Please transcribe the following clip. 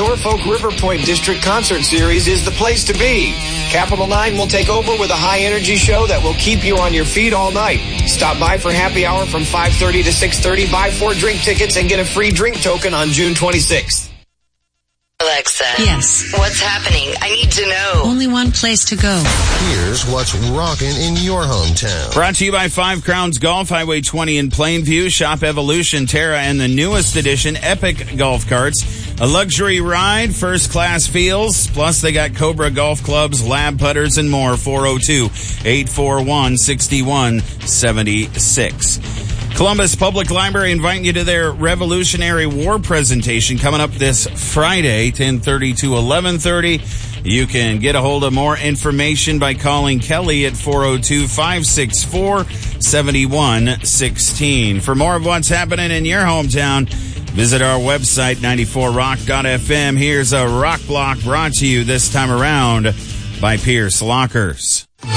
Norfolk River Point District Concert Series is the place to be. Capital 9 will take over with a high-energy show that will keep you on your feet all night. Stop by for happy hour from 5:30 to 6:30. Buy 4 drink tickets and get a free drink token on June 26th. Alexa. Yes. What's happening? I need to know. Only one place to go. Here's what's rocking in your hometown. Brought to you by Five Crowns Golf, Highway 20 in Plainview. Shop Evolution, Terra, and the newest edition, Epic Golf Carts. A luxury ride, first-class feels. Plus, they got Cobra Golf Clubs, lab putters, and more. 402-841-6176. Columbus Public Library inviting you to their Revolutionary War presentation coming up this Friday, 10:30 to 11:30. You can get a hold of more information by calling Kelly at 402-564-7116. For more of what's happening in your hometown, visit our website, 94rock.fm. Here's a Rock Block brought to you this time around by Pierce Lockers.